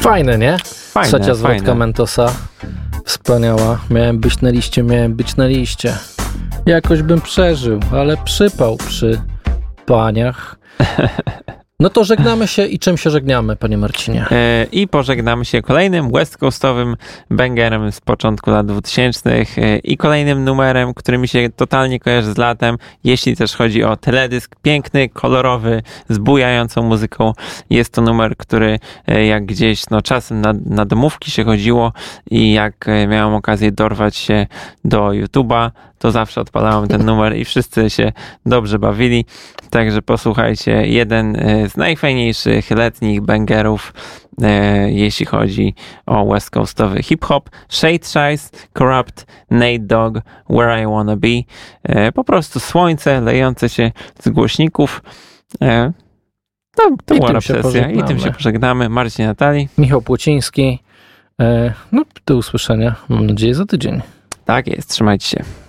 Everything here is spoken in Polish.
Fajne, nie? Fajne, Trzecia zwrotka fajne. Mentosa. Wspaniała. Miałem być na liście. Jakoś bym przeżył, ale przypał przy paniach. No to żegnamy się i czym się żegnamy, panie Marcinie? I pożegnamy się kolejnym West Coastowym bangerem z początku lat 2000 i kolejnym numerem, który mi się totalnie kojarzy z latem, jeśli też chodzi o teledysk. Piękny, kolorowy, z bujającą muzyką. Jest to numer, który jak gdzieś czasem na domówki się chodziło i jak miałem okazję dorwać się do YouTube'a, to zawsze odpalałem ten numer i wszyscy się dobrze bawili. Także posłuchajcie, jeden z najfajniejszych letnich bangerów, jeśli chodzi o West Coastowy hip-hop. Shade Shice, Corrupt, Nate Dogg, Where I Wanna Be. Po prostu słońce lejące się z głośników. To była sesja i tym się pożegnamy. Marcin Natalii. Michał Płociński. No, do usłyszenia, mam nadzieję, za tydzień. Tak jest, trzymajcie się.